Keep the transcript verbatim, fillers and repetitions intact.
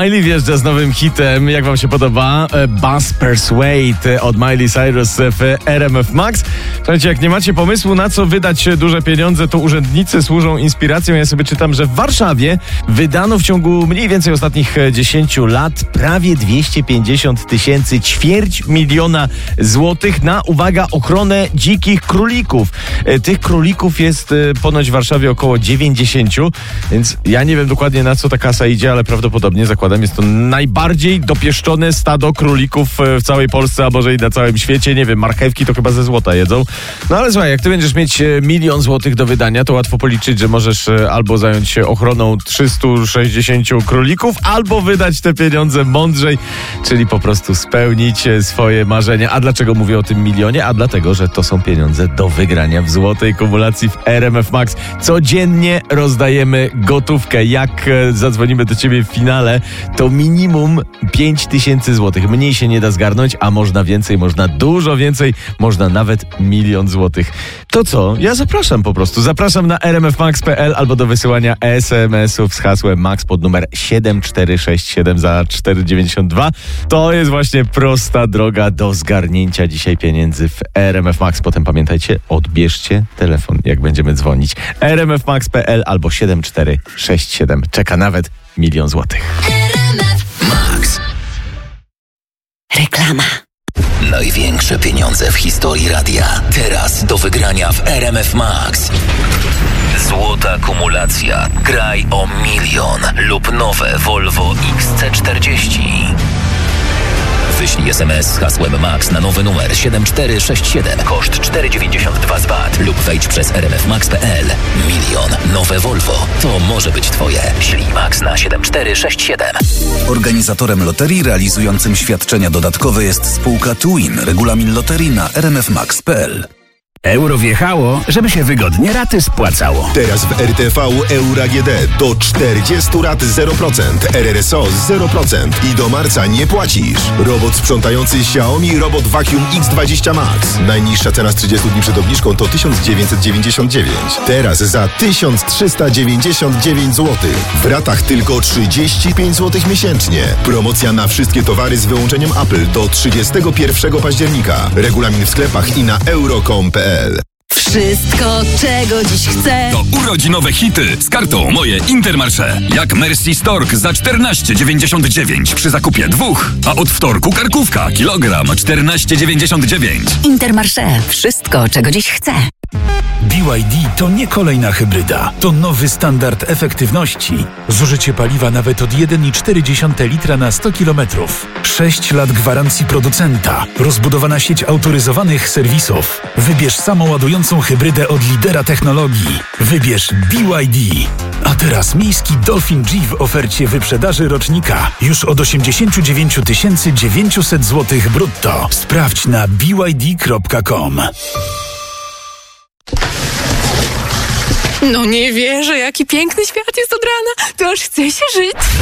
Miley wjeżdża z nowym hitem. Jak wam się podoba? Buzz Persuade od Miley Cyrus w R M F Max. Słuchajcie, jak nie macie pomysłu, na co wydać duże pieniądze, to urzędnicy służą inspiracją. Ja sobie czytam, że w Warszawie wydano w ciągu mniej więcej ostatnich dziesięciu lat prawie dwieście pięćdziesiąt tysięcy, ćwierć miliona złotych na, uwaga, ochronę dzikich królików. Tych królików jest ponoć w Warszawie około dziewięćdziesięciu, więc ja nie wiem dokładnie, na co ta kasa idzie, ale prawdopodobnie, zakładam, jest to najbardziej dopieszczone stado królików w całej Polsce, a może i na całym świecie. Nie wiem, marchewki to chyba ze złota jedzą. No ale słuchaj, jak ty będziesz mieć milion złotych do wydania, to łatwo policzyć, że możesz albo zająć się ochroną trzystu sześćdziesięciu królików, albo wydać te pieniądze mądrzej, czyli po prostu spełnić swoje marzenia. A dlaczego mówię o tym milionie? A dlatego, że to są pieniądze do wygrania w złotej kumulacji w R M F Max. Codziennie rozdajemy gotówkę. Jak zadzwonimy do ciebie w finale, to minimum pięć tysięcy złotych. Mniej się nie da zgarnąć, a można więcej, można dużo więcej, można nawet milion złotych. To co? Ja zapraszam po prostu. Zapraszam na r m f max kropka p l albo do wysyłania es em esów z hasłem MAX pod numer siedem cztery sześć siedem za cztery dziewięćdziesiąt dwa. To jest właśnie prosta droga do zgarnięcia dzisiaj pieniędzy w R M F Max. Potem pamiętajcie, odbierzcie telefon, jak będziemy dzwonić. r m f max kropka p l albo siedem cztery sześć siedem. Czeka nawet milion złotych. Max. Reklama. Największe pieniądze w historii radia. Teraz do wygrania w R M F Max. Złota kumulacja. Graj o milion lub nowe Volvo X C czterdzieści. Wyślij es em es z hasłem MAX na nowy numer siedem cztery sześć siedem. Koszt cztery dziewięćdziesiąt dwa z V A T lub wejdź przez r m f max kropka p l. Milion. Nowe Volvo. To może być twoje. Ślij MAX na siedem cztery sześć siedem. Organizatorem loterii realizującym świadczenia dodatkowe jest spółka Twin. Regulamin loterii na r m f max kropka p l. Euro wjechało, żeby się wygodnie raty spłacało. Teraz w R T V Euro A G D do czterdziestu rat zero procent, R R S O zero procent i do marca nie płacisz. Robot sprzątający Xiaomi Robot Vacuum X dwadzieścia Max. Najniższa cena z trzydziestu dni przed obniżką to tysiąc dziewięćset dziewięćdziesiąt dziewięć. Teraz za tysiąc trzysta dziewięćdziesiąt dziewięć złotych. W ratach tylko trzydzieści pięć złotych miesięcznie. Promocja na wszystkie towary z wyłączeniem Apple do trzydziestego pierwszego października. Regulamin w sklepach i na euro kropka com kropka p l. Wszystko, czego dziś chcę. To urodzinowe hity z kartą Moje Intermarché. Jak Mercy Stork za czternaście dziewięćdziesiąt dziewięć przy zakupie dwóch, a od wtorku karkówka kilogram czternaście dziewięćdziesiąt dziewięć. Intermarché. Wszystko, czego dziś chcę. B Y D to nie kolejna hybryda. To nowy standard efektywności. Zużycie paliwa nawet od jeden i cztery dziesiąte litra na sto kilometrów. sześć lat gwarancji producenta. Rozbudowana sieć autoryzowanych serwisów. Wybierz samoładującą hybrydę od lidera technologii. Wybierz B Y D. A teraz miejski Dolphin G w ofercie wyprzedaży rocznika. Już od osiemdziesiąt dziewięć tysięcy dziewięćset złotych brutto. Sprawdź na b y d kropka com. No nie wierzę, jaki piękny świat jest od rana. To aż chce się żyć.